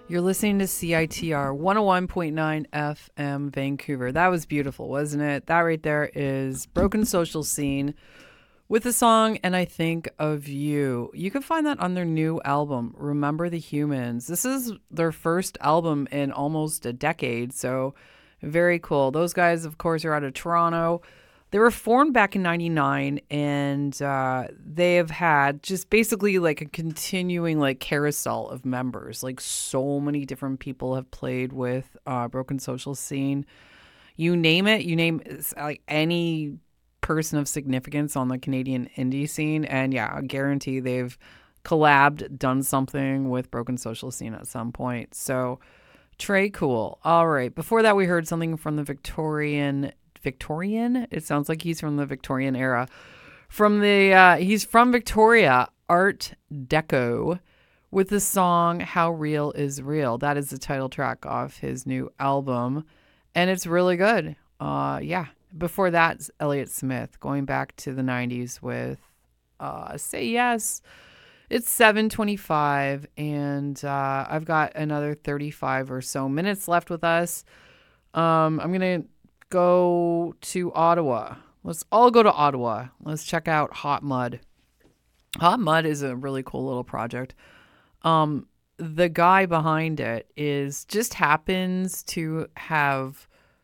You're listening to CITR 101.9 FM Vancouver. That was beautiful, wasn't it? That right there is Broken Social Scene with the song And I Think of You. You can find that on their new album, Remember the Humans. This is their first album in almost a decade, so very cool. Those guys, of course, are out of Toronto. They were formed back in 99, and they have had just basically like a continuing like carousel of members. Like so many different people have played with Broken Social Scene. You name it, you name like any person of significance on the Canadian indie scene, and yeah, I guarantee they've collabed, done something with Broken Social Scene at some point. So Trey Cool. All right. Before that, we heard something from the Victorian. It sounds like he's from the Victorian era. He's from Victoria, Art Deco, with the song How Real Is Real. That is the title track off his new album, and it's really good. Yeah. Before that, Elliott Smith, going back to the 90s with Say Yes. It's 7:25, and I've got another 35 or so minutes left with us. I'm going to go to Ottawa. Let's all go to Ottawa. Let's check out Hot Mud. Hot Mud is a really cool little project. The guy behind it happens to have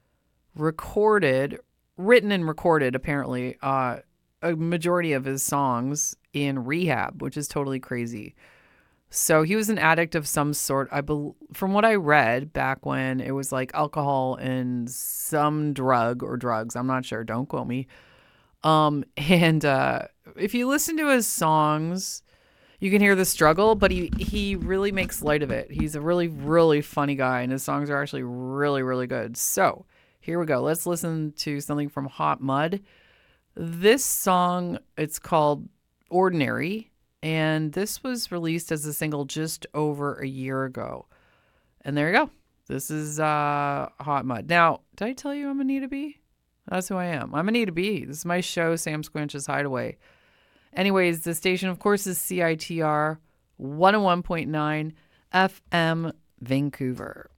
written and recorded apparently a majority of his songs in rehab, which is totally crazy. So he was an addict of some sort. From what I read back when it was like alcohol and some drug or drugs. I'm not sure. Don't quote me. And if you listen to his songs, you can hear the struggle, but he really makes light of it. He's a really, really funny guy, and his songs are actually really, really good. So here we go. Let's listen to something from Hot Mud. This song, it's called Ordinary. And this was released as a single just over a year ago. And there you go. This is Hot Mud. Now, did I tell you I'm Anita B? That's who I am. I'm Anita B. This is my show, Sam Squinch's Hideaway. Anyways, the station, of course, is CITR 101.9 FM Vancouver.